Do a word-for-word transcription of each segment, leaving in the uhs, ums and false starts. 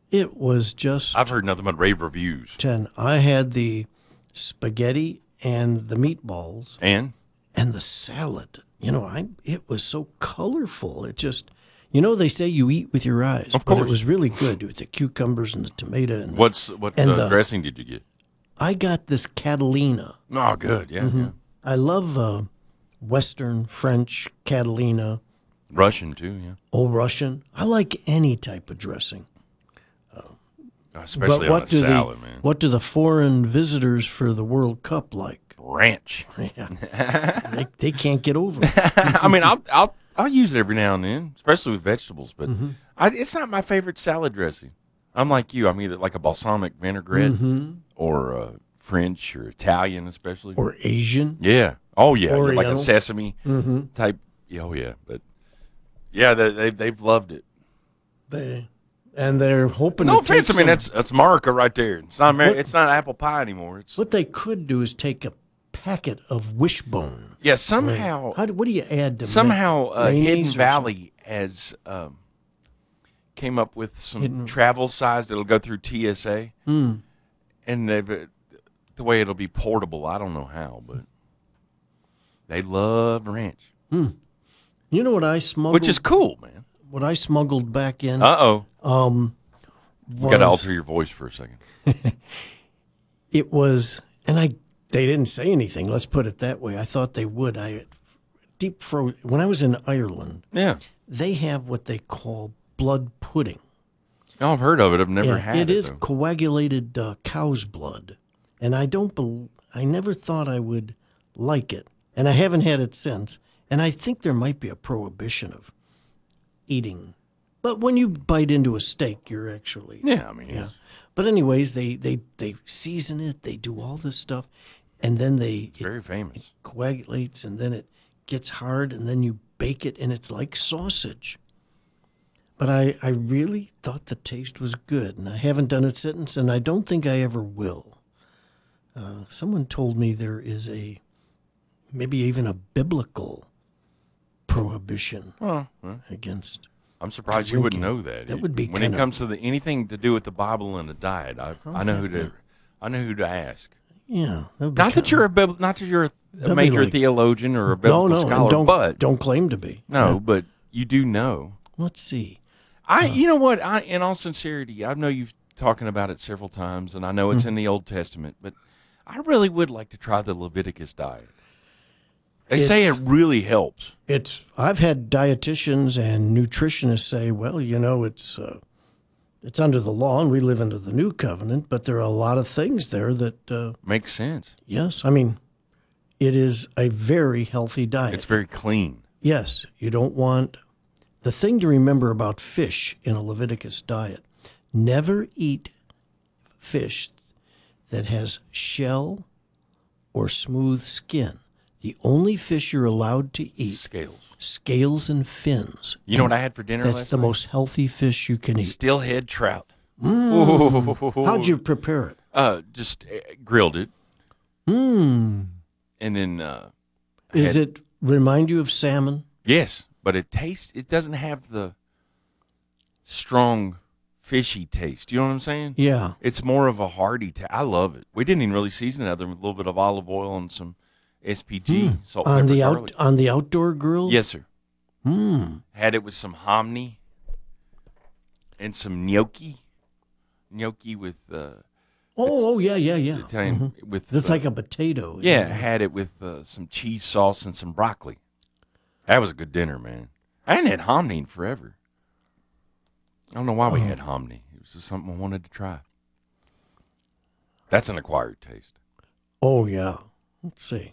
It was just I've heard nothing but rave reviews. ten. I had the spaghetti and the meatballs And and the salad. You know, I it was so colorful. It just, you know, they say you eat with your eyes, Of but course. it was really good with the cucumbers and the tomato. And what's what And uh, the- dressing did you get? I got this Catalina. Oh, good. Yeah, Mm-hmm. yeah. I love uh, Western, French, Catalina, Russian too. Yeah, Old Russian. I like any type of dressing. especially but on what a do salad, the man. what do the foreign visitors for the World Cup like? Ranch. Yeah, they, they can't get over it. I mean, I'll I'll I'll use it every now and then, especially with vegetables. But Mm-hmm. I, it's not my favorite salad dressing. I'm like you. I'm either like a balsamic vinaigrette or uh, French or Italian, especially. Or Asian. yeah. Oh yeah. yeah, like a Oriental. sesame type. Yeah, oh yeah. But yeah, they, they they've loved it. They and they're hoping. No to take offense. I mean, some- that's that's America right there. It's not Ameri- What- it's not apple pie anymore. It's what they could do is take a packet of Wishbone. yeah. Somehow How do, what do you add to somehow ma- uh, mayonnaise Hidden or Valley has um, came up with some travel size that'll go through T S A, Mm. and they've uh, the way it'll be portable. I don't know how, but they love ranch, something? You know what I smuggled? which is cool, man. what I smuggled back in. Uh oh, um, you got to was- alter your voice for a second. It was, and I they didn't say anything. Let's put it that way. I thought they would. I deep froze when I was in Ireland. Yeah, They have what they call blood pudding. no, I've heard of it. I've never Yeah, had it it. is though. coagulated uh, cow's blood, and I don't. Bel I never thought I would like it, and I haven't had it since. And I think there might be a prohibition of eating, but when you bite into a steak, you're actually Yeah, I mean, yeah. it's- But anyways, they they they season it. They do all this stuff, and then they it's very famous. coagulates, and then it gets hard, and then you bake it, and it's like sausage. But I, I really thought the taste was good, and I haven't done it since, and I don't think I ever will. Uh, someone told me there is a, maybe even a biblical prohibition Well, well, against. I'm surprised you wouldn't Drinking. know that. That would be when it kinda- comes to the anything to do with the Bible and the diet. I I know who to I know who to ask. Yeah, that would be Not that kinda- you're a bib- not that you're a, a That'd be major like- theologian or a no, biblical no, and scholar, don't but don't claim to be. no, but you do know. Let's see. I you know what? I in all sincerity, I know you've talking about it several times, and I know it's in the Old Testament, but I really would like to try the Leviticus diet. They say it It's- really helps. It's I've had dietitians and nutritionists say, well, you know, it's uh, it's under the law and we live under the new covenant, but there are a lot of things there that uh, Makes sense. yes, I mean, it is a very healthy diet. It's very clean. Yes, you don't want the thing to remember about fish in a Leviticus diet. Never eat fish that has shell or smooth skin. The only fish you're allowed to eat Scales. scales and fins. You know what I had for dinner That's last the night? most healthy fish you can eat. Steelhead trout. How'd you prepare it? Uh, just uh, grilled it, Mmm. and then uh, Is had- it remind you of salmon? yes, but it tastes. It doesn't have the strong fishy taste. You know what I'm saying? Yeah. It's more of a hearty taste. I love it. We didn't even really season it other than with a little bit of olive oil and some S P G salt, Hmm. On pepper, the out garlic. on the outdoor grill? Yes, sir. Mm. Had it with some hominy and some gnocchi, gnocchi with uh, Oh, oh, yeah, yeah, yeah. Italian with. It's uh, like a potato. yeah, had it with uh, some cheese sauce and some broccoli. That was a good dinner, man. I hadn't had hominy in forever. I don't know why we had hominy. It was just something I wanted to try. That's an acquired taste. Oh, yeah. Let's see.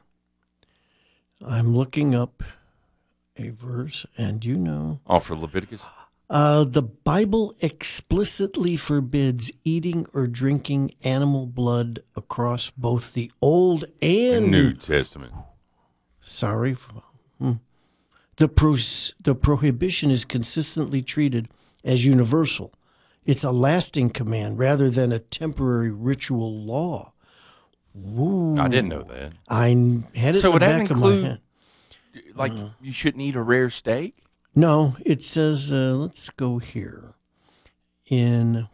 I'm looking up a verse, and you know. Oh, for Leviticus? Uh, the Bible explicitly forbids eating or drinking animal blood across both the Old and New Testament. Sorry. Hmm. The pros- the prohibition is consistently treated as universal. It's a lasting command rather than a temporary ritual law. Ooh. I didn't know that. I n- had it So in the would that back of my include- head. Like, you shouldn't eat a rare steak? No, it says, uh, let's go here. In